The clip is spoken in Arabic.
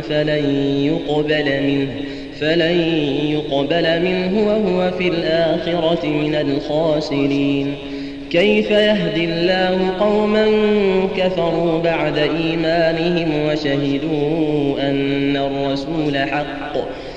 فلن يقبل منه وهو في الآخرة من الخاسرين. كيف يهدي الله قوما كفروا بعد إيمانهم وشهدوا أن الرسول حق